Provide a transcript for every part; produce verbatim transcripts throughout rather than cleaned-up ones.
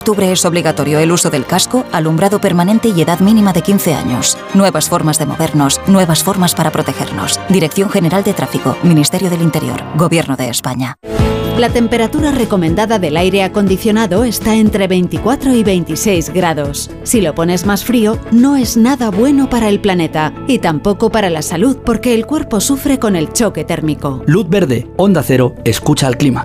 Octubre es obligatorio el uso del casco, alumbrado permanente y edad mínima de quince años. Nuevas formas de movernos, nuevas formas para protegernos. Dirección General de Tráfico, Ministerio del Interior, Gobierno de España. La temperatura recomendada del aire acondicionado está entre veinticuatro y veintiséis grados. Si lo pones más frío, no es nada bueno para el planeta y tampoco para la salud, porque el cuerpo sufre con el choque térmico. Luz verde, Onda Cero, escucha al clima.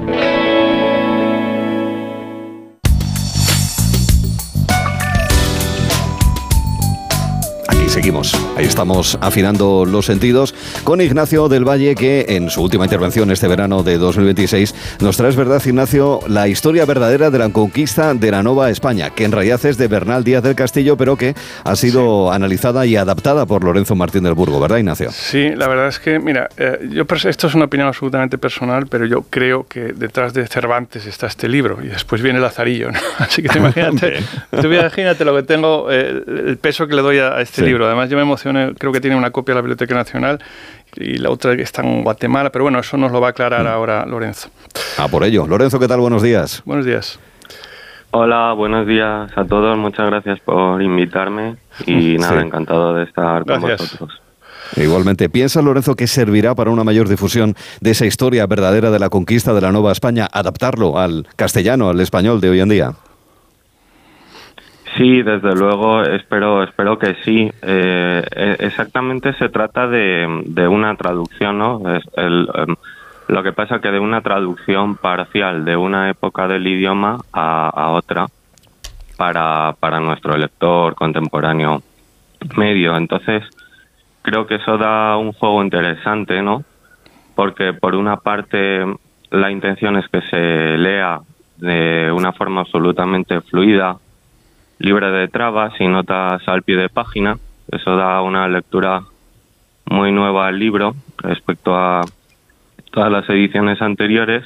Seguimos, ahí estamos afinando los sentidos con Ignacio del Valle, que en su última intervención este verano de dos mil veintiséis nos trae, ¿verdad, Ignacio?, la historia verdadera de la conquista de la Nueva España, que en realidad es de Bernal Díaz del Castillo, pero que ha sido sí. analizada y adaptada por Lorenzo Martín del Burgo, ¿verdad, Ignacio? Sí, la verdad es que, mira, eh, yo esto es una opinión absolutamente personal, pero yo creo que detrás de Cervantes está este libro y después viene Lazarillo, ¿no? Así que te imagínate, tú imagínate lo que tengo, eh, el peso que le doy a, a este sí. libro. Además, yo me emocioné, creo que tiene una copia de la Biblioteca Nacional y la otra que está en Guatemala, pero bueno, eso nos lo va a aclarar mm. ahora Lorenzo. Ah, por ello. Lorenzo, ¿qué tal? Buenos días. Buenos días. Hola, buenos días a todos. Muchas gracias por invitarme y nada, sí. encantado de estar con gracias. vosotros. Igualmente. ¿Piensas, Lorenzo, que servirá para una mayor difusión de esa historia verdadera de la conquista de la Nueva España, adaptarlo al castellano, al español de hoy en día? Sí, desde luego, espero espero que sí. Eh, exactamente se trata de, de una traducción, ¿no? Es el, um, lo que pasa que de una traducción parcial de una época del idioma a, a otra para, para nuestro lector contemporáneo medio. Entonces, creo que eso da un juego interesante, ¿no? Porque por una parte la intención es que se lea de una forma absolutamente fluida, libre de trabas y notas al pie de página. Eso da una lectura muy nueva al libro respecto a todas las ediciones anteriores,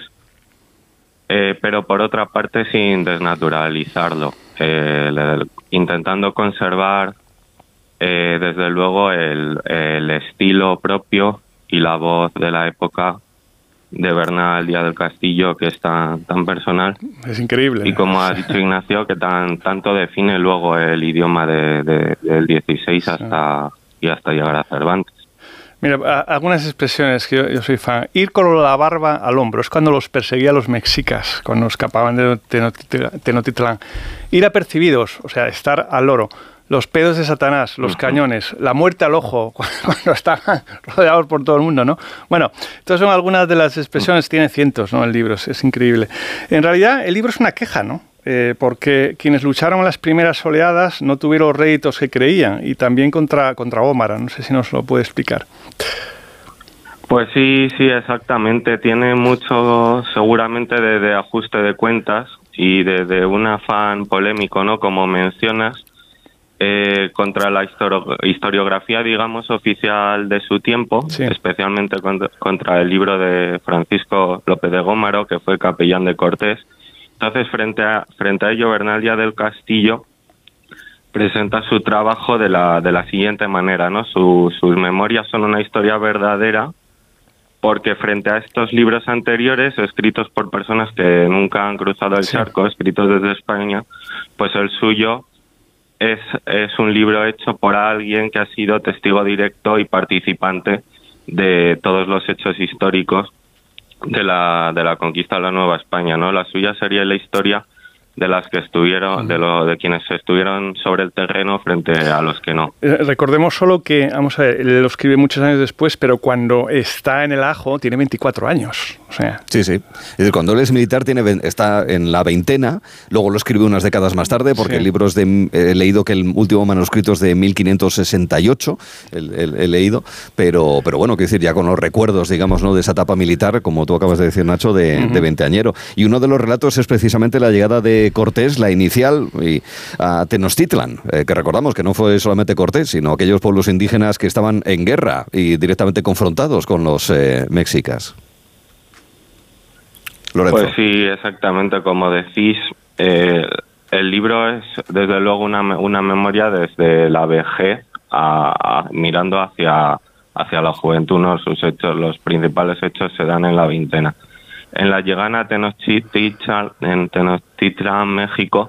eh, pero por otra parte sin desnaturalizarlo, eh, le, intentando conservar eh, desde luego el, el estilo propio y la voz de la época de Bernal Díaz del Castillo, que es tan, tan personal. Es increíble. Y como ha dicho Ignacio, que tan tanto define luego el idioma de, de, del dieciséis hasta, sí. y hasta llegar a Cervantes. Mira, a, algunas expresiones que yo, yo soy fan. Ir con la barba al hombro. Es cuando los perseguía los mexicas, cuando escapaban de Tenochtitlán. Tenochtitlán. Ir apercibidos, o sea, estar al loro. Los pedos de Satanás, los uh-huh. cañones, la muerte al ojo, cuando estaban rodeados por todo el mundo, ¿no? Bueno, estas son algunas de las expresiones, tiene cientos, ¿no? El libro, es, es increíble. En realidad, el libro es una queja, ¿no? Eh, porque quienes lucharon en las primeras oleadas no tuvieron los réditos que creían, y también contra, contra Gómara. No sé si nos lo puede explicar. Pues sí, sí, exactamente. Tiene mucho, seguramente, de, de ajuste de cuentas y de, de un afán polémico, ¿no? Como mencionas. Eh, contra la histori- historiografía, digamos, oficial de su tiempo, sí. especialmente contra, contra el libro de Francisco López de Gómara, que fue capellán de Cortés. Entonces, frente a, frente a ello, Bernal Díaz del Castillo presenta su trabajo de la, de la siguiente manera, ¿no? Su, sus memorias son una historia verdadera, porque frente a estos libros anteriores, escritos por personas que nunca han cruzado el sí. charco, escritos desde España, pues el suyo Es, es un libro hecho por alguien que ha sido testigo directo y participante de todos los hechos históricos de la de la conquista de la Nueva España, ¿no? La suya sería la historia de las que estuvieron, de lo de quienes estuvieron sobre el terreno frente a los que no. Recordemos solo que, vamos a ver, él lo escribe muchos años después, pero cuando está en el ajo tiene veinticuatro años. O sea. Sí, sí. Es decir, cuando él es militar tiene, está en la veintena, luego lo escribe unas décadas más tarde, porque sí. el libro es de, he leído que el último manuscrito es de mil quinientos sesenta y ocho, el, el, he leído, pero, pero bueno, quiero decir, ya con los recuerdos, digamos, ¿no?, de esa etapa militar, como tú acabas de decir, Nacho, de, uh-huh. de veinteañero. Y uno de los relatos es precisamente la llegada de Cortés, la inicial, y, a Tenochtitlán, eh, que recordamos que no fue solamente Cortés, sino aquellos pueblos indígenas que estaban en guerra y directamente confrontados con los eh, mexicas. Lorenzo. Pues sí, exactamente como decís, eh, el libro es desde luego una, una memoria desde la vejez a, a, mirando hacia, hacia la juventud, ¿no? Sus hechos, los principales hechos se dan en la veintena. en la llegada a Tenochtitlan, en Tenochtitlan, México,